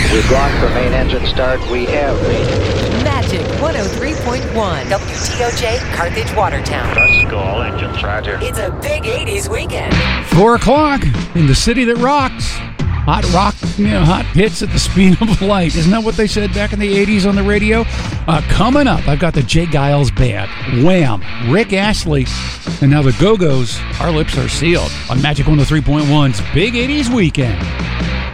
We've gone for main engine start. We have Magic 103.1. WTOJ, Carthage, Watertown. Let's go, all engines. Roger. It's a big 80s weekend. 4 o'clock in the city that rocks. Hot rock, hot hits at the speed of light. Isn't that what they said back in the 80s on the radio? Coming up, I've got the Jay Giles Band, Wham, Rick Astley, and now the Go-Go's. Our lips are sealed on Magic 103.1's Big 80s Weekend.